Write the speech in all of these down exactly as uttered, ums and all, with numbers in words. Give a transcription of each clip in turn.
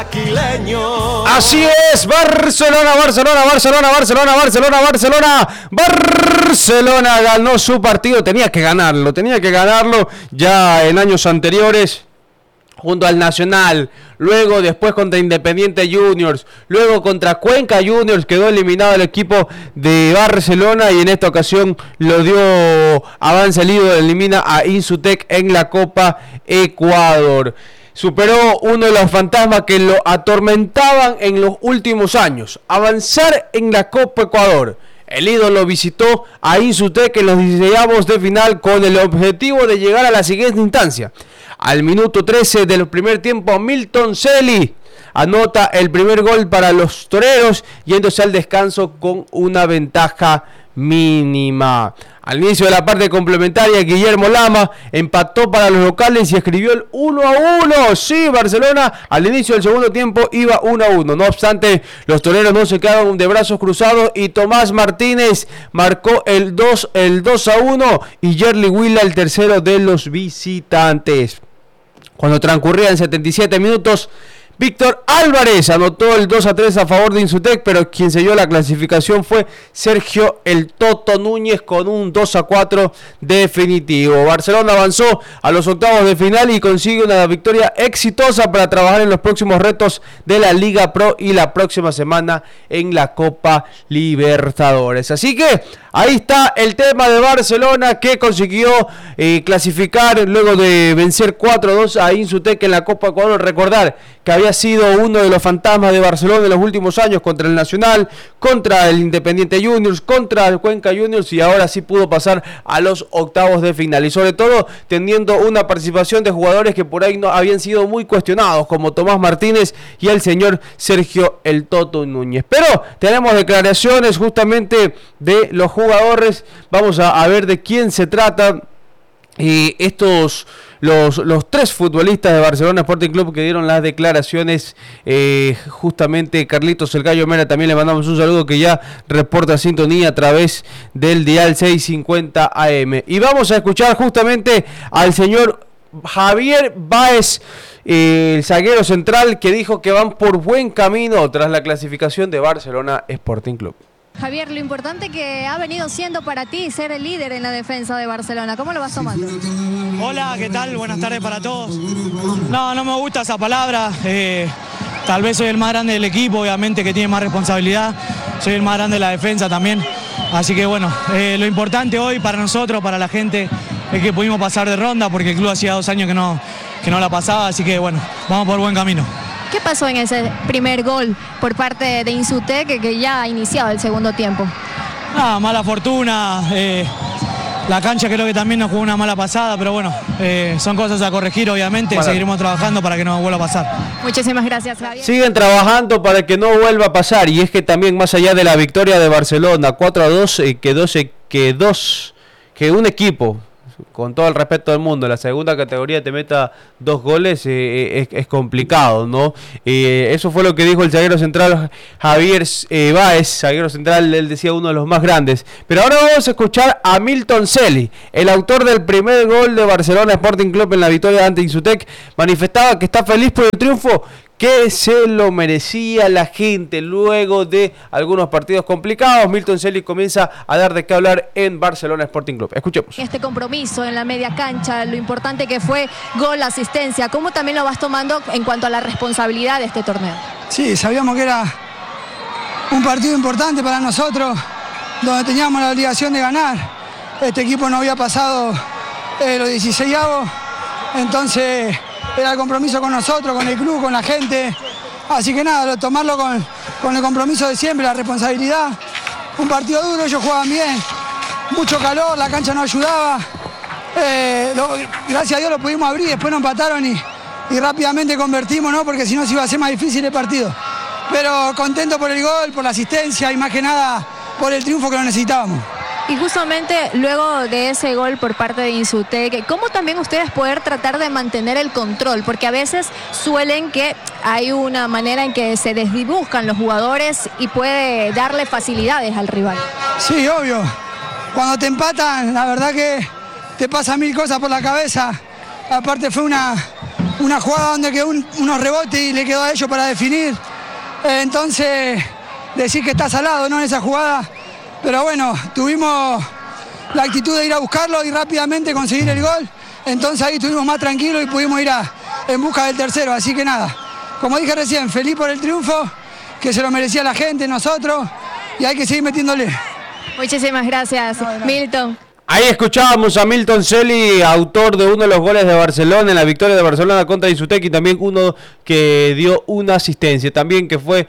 Así es, Barcelona, Barcelona, Barcelona, Barcelona, Barcelona, Barcelona, Barcelona ganó su partido, tenía que ganarlo, tenía que ganarlo ya en años anteriores junto al Nacional, luego después contra Independiente Juniors, luego contra Cuenca Juniors, quedó eliminado el equipo de Barcelona y en esta ocasión lo dio avance líder, elimina a Insutec en la Copa Ecuador. Superó uno de los fantasmas que lo atormentaban en los últimos años, avanzar en la Copa Ecuador. El ídolo visitó a Insutec en los dieciseisavos de final con el objetivo de llegar a la siguiente instancia. Al minuto trece del primer tiempo, Milton Celi anota el primer gol para los toreros, yéndose al descanso con una ventaja mínima. Al inicio de la parte complementaria, Guillermo Lama empató para los locales y escribió el uno a uno. Sí, Barcelona al inicio del segundo tiempo iba uno a uno. No obstante, los toreros no se quedaron de brazos cruzados y Tomás Martínez marcó el dos a uno y Yerli Huila el tercero de los visitantes. Cuando transcurrían setenta y siete minutos, Víctor Álvarez anotó el dos a tres a favor de Insutec, pero quien selló la clasificación fue Sergio El Toto Núñez con un dos a cuatro definitivo. Barcelona avanzó a los octavos de final y consigue una victoria exitosa para trabajar en los próximos retos de la Liga Pro y la próxima semana en la Copa Libertadores. Así que ahí está el tema de Barcelona, que consiguió eh, clasificar luego de vencer cuatro a dos a Insutec en la Copa Ecuador. Recordar que había sido uno de los fantasmas de Barcelona en los últimos años contra el Nacional, contra el Independiente Juniors, contra el Cuenca Juniors, y ahora sí pudo pasar a los octavos de final, y sobre todo teniendo una participación de jugadores que por ahí no habían sido muy cuestionados, como Tomás Martínez y el señor Sergio El Toto Núñez. Pero tenemos declaraciones justamente de los jugadores, vamos a, a ver de quién se trata. Y estos, los, los tres futbolistas de Barcelona Sporting Club que dieron las declaraciones, eh, justamente Carlitos El Gallo Mera, también le mandamos un saludo, que ya reporta sintonía a través del dial seiscientos cincuenta A M. Y vamos a escuchar justamente al señor Javier Báez, eh, el zaguero central, que dijo que van por buen camino tras la clasificación de Barcelona Sporting Club. Javier, lo importante que ha venido siendo para ti ser el líder en la defensa de Barcelona, ¿cómo lo vas tomando? Hola, ¿qué tal? Buenas tardes para todos. No, no me gusta esa palabra. Eh, tal vez soy el más grande del equipo, obviamente que tiene más responsabilidad. Soy el más grande de la defensa también. Así que bueno, eh, lo importante hoy para nosotros, para la gente, es que pudimos pasar de ronda, porque el club hacía dos años que no, que no la pasaba. Así que bueno, vamos por buen camino. ¿Qué pasó en ese primer gol por parte de Insutec, que, que ya ha iniciado el segundo tiempo? Ah, mala fortuna, eh, la cancha creo que también nos jugó una mala pasada, pero bueno, eh, son cosas a corregir, obviamente, bueno. Seguiremos trabajando para que no vuelva a pasar. Muchísimas gracias, Javier. Siguen trabajando para que no vuelva a pasar, y es que también más allá de la victoria de Barcelona cuatro a dos, eh, quedó, que dos, que un equipo, con todo el respeto del mundo, en la segunda categoría te meta dos goles, eh, es, es complicado, ¿no? Eh, eso fue lo que dijo el zaguero central Javier eh, Báez, zaguero central, él decía uno de los más grandes. Pero ahora vamos a escuchar a Milton Celi, el autor del primer gol de Barcelona Sporting Club en la victoria ante Insutec. Manifestaba que está feliz por el triunfo, que se lo merecía la gente luego de algunos partidos complicados. Milton Celi comienza a dar de qué hablar en Barcelona Sporting Club. Escuchemos. Este compromiso en la media cancha, lo importante que fue gol, asistencia, ¿cómo también lo vas tomando en cuanto a la responsabilidad de este torneo? Sí, sabíamos que era un partido importante para nosotros, donde teníamos la obligación de ganar. Este equipo no había pasado eh, los dieciseisavos, entonces era el compromiso con nosotros, con el club, con la gente. Así que nada, tomarlo con, con el compromiso de siempre, la responsabilidad. Un partido duro, ellos jugaban bien, mucho calor, la cancha no ayudaba. Eh, lo, gracias a Dios lo pudimos abrir, después nos empataron y, y rápidamente convertimos, ¿no? Porque si no se iba a hacer más difícil el partido. Pero contento por el gol, por la asistencia y más que nada por el triunfo que lo necesitábamos. Y justamente luego de ese gol por parte de Insutec, ¿cómo también ustedes poder tratar de mantener el control? Porque a veces suelen que hay una manera en que se desdibujan los jugadores y puede darle facilidades al rival. Sí, obvio. Cuando te empatan, la verdad que te pasan mil cosas por la cabeza. Aparte fue una, una jugada donde quedó un, unos rebotes y le quedó a ellos para definir. Eh, entonces, decir que está salado, ¿no? En esa jugada. Pero bueno, tuvimos la actitud de ir a buscarlo y rápidamente conseguir el gol. Entonces ahí estuvimos más tranquilos y pudimos ir a, en busca del tercero. Así que nada, como dije recién, feliz por el triunfo, que se lo merecía la gente, nosotros, y hay que seguir metiéndole. Muchísimas gracias, no, Milton. Ahí escuchábamos a Milton Celi, autor de uno de los goles de Barcelona en la victoria de Barcelona contra Insutec, y también uno que dio una asistencia, también que fue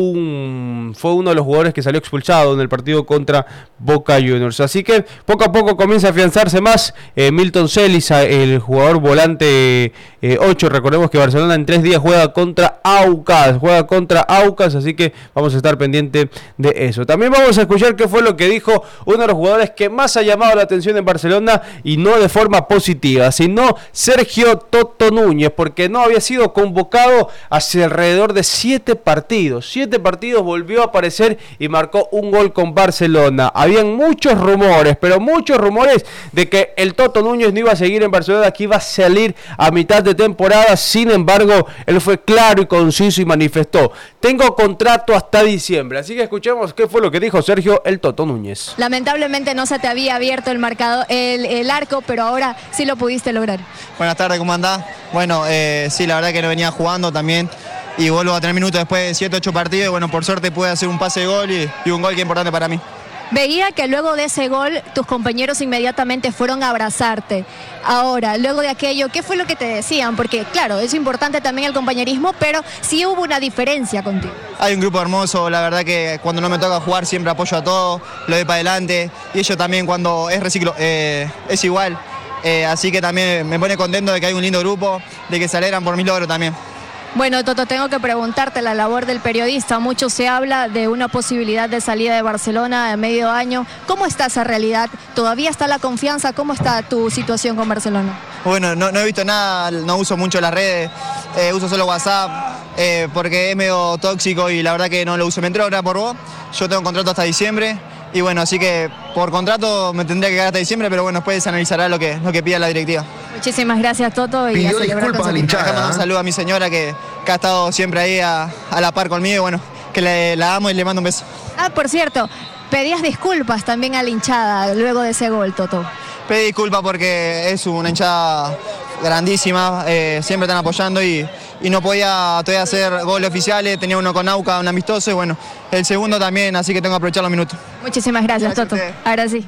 un fue uno de los jugadores que salió expulsado en el partido contra Boca Juniors. Así que poco a poco comienza a afianzarse más eh, Milton Celi, el jugador volante eh, ocho. Recordemos que Barcelona en tres días juega contra Aucas, juega contra Aucas, así que vamos a estar pendientes de eso. También vamos a escuchar qué fue lo que dijo uno de los jugadores que más ha llamado la atención en Barcelona, y no de forma positiva, sino Sergio Toto Núñez, porque no había sido convocado hace alrededor de siete partidos. Siete partidos volvió a aparecer y marcó un gol con Barcelona. Habían muchos rumores, pero muchos rumores de que el Toto Núñez no iba a seguir en Barcelona, que iba a salir a mitad de temporada. Sin embargo, él fue claro y conciso y manifestó: tengo contrato hasta diciembre. Así que escuchemos qué fue lo que dijo Sergio el Toto Núñez. Lamentablemente no se te había abierto el marcado, el, el arco, pero ahora sí lo pudiste lograr. Buenas tardes, ¿cómo andás? Bueno, eh, sí, la verdad que no venía jugando también y vuelvo a tener minutos después de siete, ocho partidos, y bueno, por suerte pude hacer un pase de gol y, y un gol que es importante para mí. Veía que luego de ese gol tus compañeros inmediatamente fueron a abrazarte. Ahora, luego de aquello, ¿qué fue lo que te decían? Porque claro, es importante también el compañerismo, pero sí hubo una diferencia contigo. Hay un grupo hermoso, la verdad que cuando no me toca jugar siempre apoyo a todos, lo doy para adelante, y ellos también cuando es reciclo, eh, es igual. Eh, así que también me pone contento de que hay un lindo grupo, de que se alegran por mis logros también. Bueno, Toto, tengo que preguntarte la labor del periodista. Mucho se habla de una posibilidad de salida de Barcelona en medio año. ¿Cómo está esa realidad? ¿Todavía está la confianza? ¿Cómo está tu situación con Barcelona? Bueno, no, no he visto nada, no uso mucho las redes, eh, uso solo WhatsApp, eh, porque es medio tóxico y la verdad que no lo uso. Me entró ahora por vos, yo tengo contrato hasta diciembre. Y bueno, así que por contrato me tendría que quedar hasta diciembre, pero bueno, después se analizará lo que, lo que pida la directiva. Muchísimas gracias, Toto. Y pidió disculpas a la hinchada. Un saludo a mi señora que, que ha estado siempre ahí a, a la par conmigo, y bueno, que le, la amo y le mando un beso. Ah, por cierto, pedías disculpas también a la hinchada luego de ese gol, Toto. Pedí disculpas porque es una hinchada grandísima, eh, siempre están apoyando y, y no podía todavía hacer goles oficiales, tenía uno con Auca, un amistoso, y bueno, el segundo también, así que tengo que aprovechar los minutos. Muchísimas gracias, gracias Toto. Ahora sí.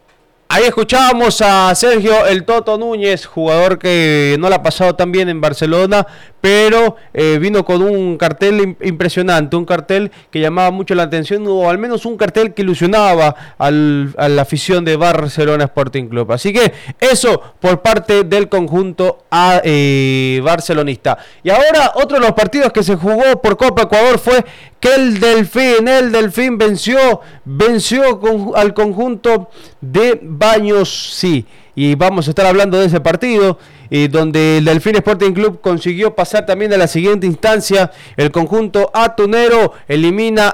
Ahí escuchábamos a Sergio el Toto Núñez, jugador que no la ha pasado tan bien en Barcelona, pero eh, vino con un cartel impresionante, un cartel que llamaba mucho la atención, o al menos un cartel que ilusionaba al, a la afición de Barcelona Sporting Club. Así que eso por parte del conjunto a, eh, barcelonista. Y ahora otro de los partidos que se jugó por Copa Ecuador fue que el Delfín, el Delfín venció, venció con, al conjunto de Baños, sí, y vamos a estar hablando de ese partido, eh, donde el Delfín Sporting Club consiguió pasar también a la siguiente instancia. El conjunto atunero elimina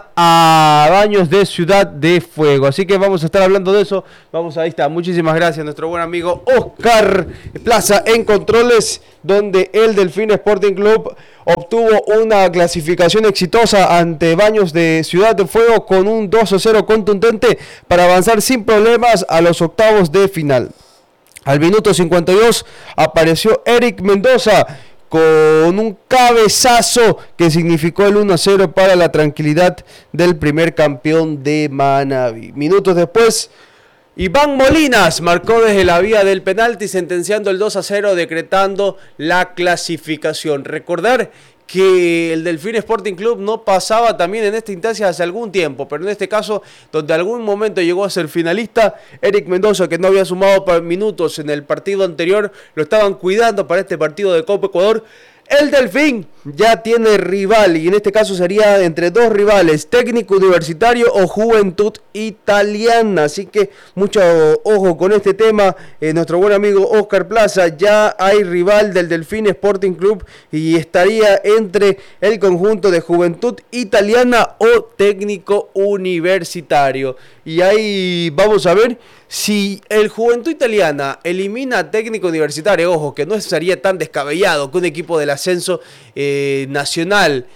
a Baños de Ciudad de Fuego, así que vamos a estar hablando de eso. Vamos, ahí está, muchísimas gracias a nuestro buen amigo Oscar Plaza en controles, donde el Delfín Sporting Club obtuvo una clasificación exitosa ante Baños de Ciudad de Fuego con un dos a cero contundente para avanzar sin problemas a los octavos de final. Al minuto cincuenta y dos apareció Eric Mendoza con un cabezazo que significó el uno a cero para la tranquilidad del primer campeón de Manabí. Minutos después, Iván Molinas marcó desde la vía del penalti, sentenciando el dos a cero, decretando la clasificación. Recordar que el Delfín Sporting Club no pasaba también en esta instancia hace algún tiempo, pero en este caso, donde algún momento llegó a ser finalista, Eric Mendoza, que no había sumado minutos en el partido anterior, lo estaban cuidando para este partido de Copa Ecuador. El Delfín ya tiene rival, y en este caso sería entre dos rivales, Técnico Universitario o Juventud Italiana. Así que mucho ojo con este tema. Eh, nuestro buen amigo Oscar Plaza, ya hay rival del Delfín Sporting Club y estaría entre el conjunto de Juventud Italiana o Técnico Universitario. Y ahí vamos a ver si el Juventud Italiana elimina a Técnico Universitario, ojo, que no sería tan descabellado que un equipo del ascenso eh, nacional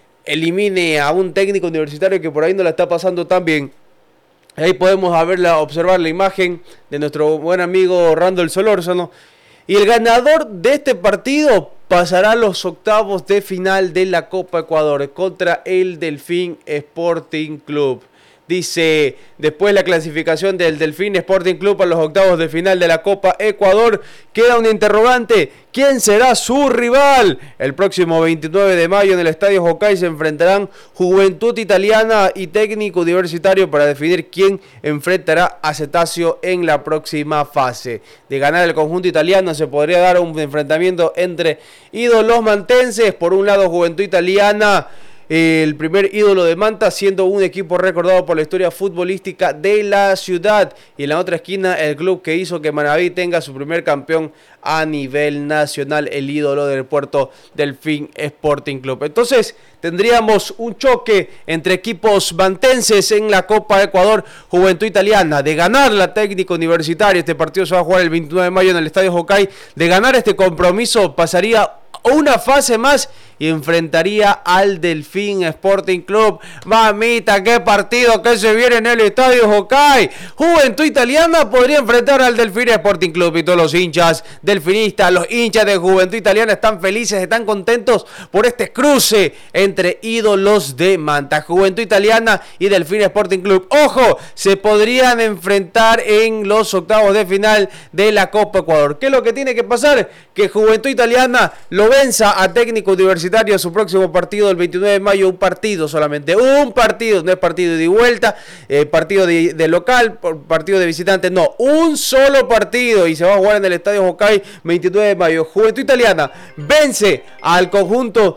elimine a un técnico universitario que por ahí no la está pasando tan bien. Ahí podemos verla, observar la imagen de nuestro buen amigo Randall Solórzano. Y el ganador de este partido pasará a los octavos de final de la Copa Ecuador contra el Delfín Sporting Club. Dice, después de la clasificación del Delfín Sporting Club a los octavos de final de la Copa Ecuador, queda un interrogante: ¿quién será su rival? El próximo veintinueve de mayo en el Estadio Hokkaido se enfrentarán Juventud Italiana y Técnico Universitario para definir quién enfrentará a Cetáceo en la próxima fase. De ganar el conjunto italiano se podría dar un enfrentamiento entre ídolos mantenses. Por un lado, Juventud Italiana, el primer ídolo de Manta, siendo un equipo recordado por la historia futbolística de la ciudad. Y en la otra esquina, el club que hizo que Manaví tenga su primer campeón a nivel nacional, el ídolo del Puerto Delfín Sporting Club. Entonces, tendríamos un choque entre equipos mantenses en la Copa Ecuador. Juventud Italiana, de ganar la Técnico Universitario, este partido se va a jugar el veintinueve de mayo en el Estadio Hokkaido. De ganar este compromiso, pasaría una fase más y enfrentaría al Delfín Sporting Club. Mamita, qué partido que se viene en el Estadio Hokkaido. Juventud Italiana podría enfrentar al Delfín Sporting Club, y todos los hinchas delfinistas, los hinchas de Juventud Italiana están felices, están contentos por este cruce entre ídolos de Manta, Juventud Italiana y Delfín Sporting Club. Ojo, se podrían enfrentar en los octavos de final de la Copa Ecuador. ¿Qué es lo que tiene que pasar? Que Juventud Italiana lo venza a Técnico Universitario a su próximo partido del veintinueve de mayo, un partido solamente, un partido, no es partido de vuelta, eh, partido de, de local, partido de visitante, no, un solo partido, y se va a jugar en el Estadio Hokkaido veintinueve de mayo. Juventud Italiana vence al conjunto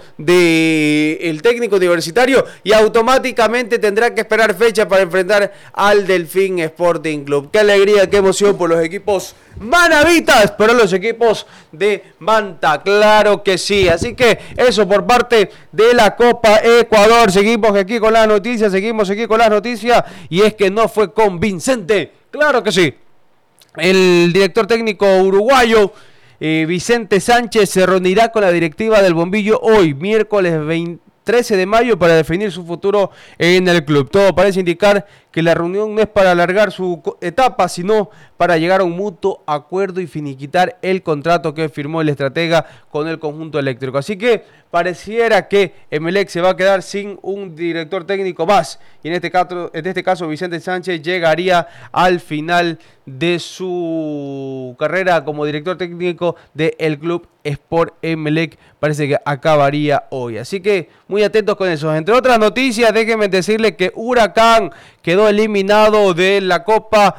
del Técnico Universitario y automáticamente tendrá que esperar fecha para enfrentar al Delfín Sporting Club. Qué alegría, qué emoción por los equipos manavitas, pero los equipos de Manta, claro que sí. Así que eso por parte de la Copa Ecuador. Seguimos aquí con las noticias, seguimos aquí con las noticias, y es que no fue convincente, claro que sí. El director técnico uruguayo eh, Vicente Sánchez se reunirá con la directiva del Bombillo hoy, miércoles trece de mayo, para definir su futuro en el club. Todo parece indicar que la reunión no es para alargar su etapa, sino para llegar a un mutuo acuerdo y finiquitar el contrato que firmó el estratega con el conjunto eléctrico. Así que pareciera que Emelec se va a quedar sin un director técnico más, y en este caso, en este caso Vicente Sánchez llegaría al final de su carrera como director técnico del club Sport Emelec. Parece que acabaría hoy, así que muy atentos con eso. Entre otras noticias, déjenme decirles que Huracán quedó eliminado de la Copa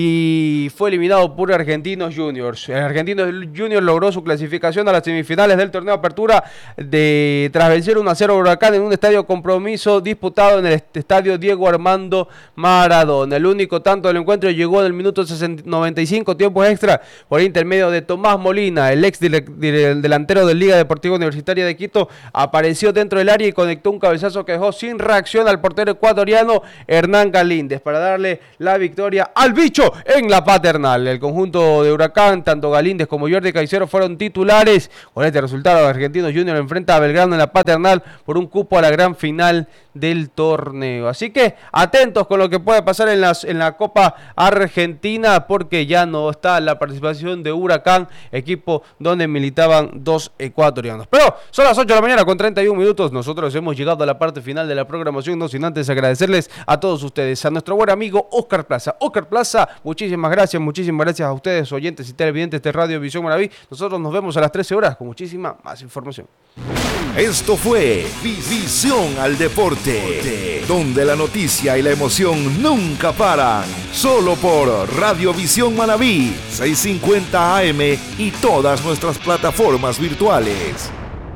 y fue eliminado por Argentinos Juniors. El Argentinos Juniors logró su clasificación a las semifinales del torneo Apertura de, tras vencer uno a cero a Huracán en un estadio compromiso disputado en el estadio Diego Armando Maradona. El único tanto del encuentro llegó en el minuto noventa y cinco, tiempo extra, por intermedio de Tomás Molina. El ex delantero de Liga Deportiva Universitaria de Quito apareció dentro del área y conectó un cabezazo que dejó sin reacción al portero ecuatoriano Hernán Galíndez para darle la victoria al bicho en la Paternal. El conjunto de Huracán, tanto Galíndez como Jordi Caicedo, fueron titulares. Con este resultado, Argentinos Juniors enfrenta a Belgrano en la Paternal por un cupo a la gran final del torneo. Así que atentos con lo que puede pasar en, las, en la Copa Argentina, porque ya no está la participación de Huracán, equipo donde militaban dos ecuatorianos. Pero son las ocho de la mañana con treinta y un minutos. Nosotros hemos llegado a la parte final de la programación, no sin antes agradecerles a todos ustedes, a nuestro buen amigo Oscar Plaza. Oscar Plaza, muchísimas gracias, muchísimas gracias a ustedes, oyentes y televidentes de Radio Visión Manaví. Nosotros nos vemos a las trece horas con muchísima más información. Esto fue Visión al Deporte, donde la noticia y la emoción nunca paran. Solo por Radio Visión Manaví, seiscientos cincuenta A M y todas nuestras plataformas virtuales.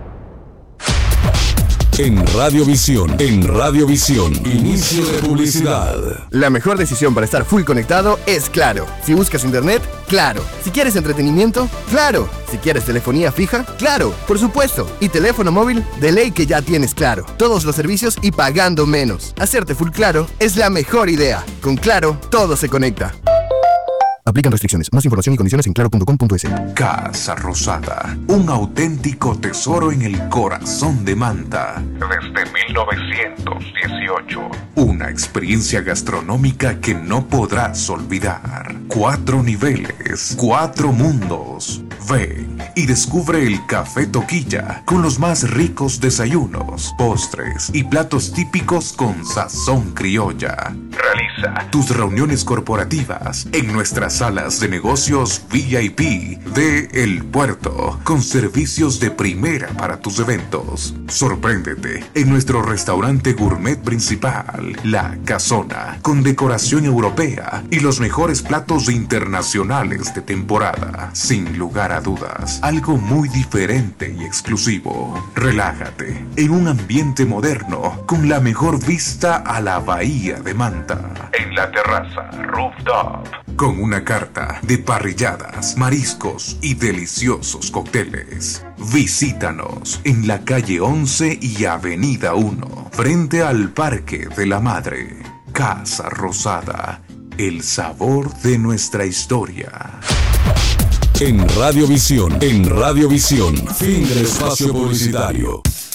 En Radiovisión, en Radiovisión, inicio de publicidad. La mejor decisión para estar full conectado es Claro. Si buscas internet, Claro. Si quieres entretenimiento, Claro. Si quieres telefonía fija, Claro, por supuesto. Y teléfono móvil, de ley que ya tienes Claro. Todos los servicios y pagando menos. Hacerte full Claro es la mejor idea. Con Claro, todo se conecta. Aplican restricciones. Más información y condiciones en claro punto com punto es. Casa Rosada, un auténtico tesoro en el corazón de Manta. Desde mil novecientos dieciocho. Una experiencia gastronómica que no podrás olvidar. Cuatro niveles, cuatro mundos. Ven y descubre el Café Toquilla con los más ricos desayunos, postres y platos típicos con sazón criolla. Realiza tus reuniones corporativas en nuestras salas de negocios V I P de El Puerto, con servicios de primera para tus eventos. Sorpréndete en nuestro restaurante gourmet principal, La Casona, con decoración europea y los mejores platos internacionales de temporada. Sin lugar a dudas, algo muy diferente y exclusivo. Relájate en un ambiente moderno con la mejor vista a la bahía de Manta. En la terraza Rooftop, con una carta de parrilladas, mariscos y deliciosos cócteles. Visítanos en la calle once y avenida uno, frente al Parque de la Madre. Casa Rosada, el sabor de nuestra historia. En Radiovisión, en Radiovisión, fin del espacio publicitario.